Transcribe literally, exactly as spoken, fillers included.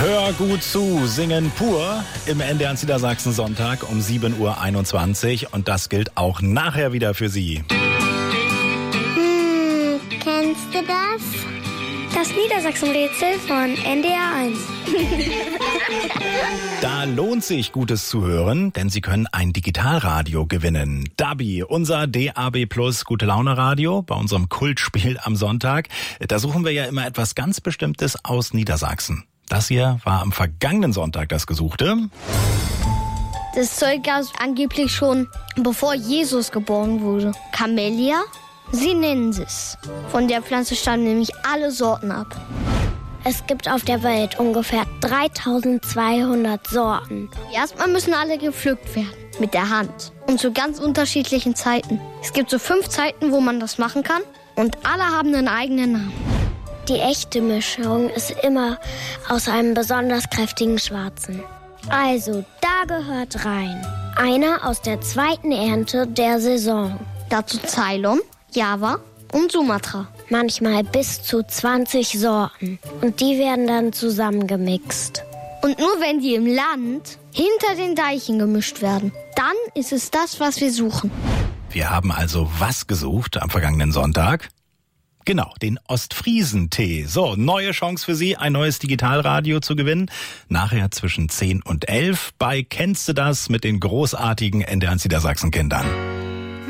Hör gut zu, singen pur im N D R Niedersachsen Sonntag um sieben Uhr einundzwanzig und das gilt auch nachher wieder für Sie. Hm, kennst du das? Das Niedersachsen-Rätsel von N D R eins. Da lohnt sich Gutes zu hören, denn Sie können ein Digitalradio gewinnen. Dabi, unser D A B Plus Gute-Laune-Radio bei unserem Kultspiel am Sonntag. Da suchen wir ja immer etwas ganz Bestimmtes aus Niedersachsen. Das hier war am vergangenen Sonntag das Gesuchte. Das Zeug gab es angeblich schon, bevor Jesus geboren wurde. Camellia sinensis. Von der Pflanze stammen nämlich alle Sorten ab. Es gibt auf der Welt ungefähr dreitausendzweihundert Sorten. Erstmal müssen alle gepflückt werden, mit der Hand. Und zu ganz unterschiedlichen Zeiten. Es gibt so fünf Zeiten, wo man das machen kann. Und alle haben einen eigenen Namen. Die echte Mischung ist immer aus einem besonders kräftigen Schwarzen. Also, da gehört rein einer aus der zweiten Ernte der Saison. Dazu Ceylon, Java und Sumatra. Manchmal bis zu zwanzig Sorten. Und die werden dann zusammengemixt. Und nur wenn die im Land hinter den Deichen gemischt werden, dann ist es das, was wir suchen. Wir haben also was gesucht am vergangenen Sonntag? Genau, den Ostfriesentee. So, neue Chance für Sie, ein neues Digitalradio zu gewinnen. Nachher zwischen zehn und elf bei Kennst du das mit den großartigen N D R Niedersachsen Kindern.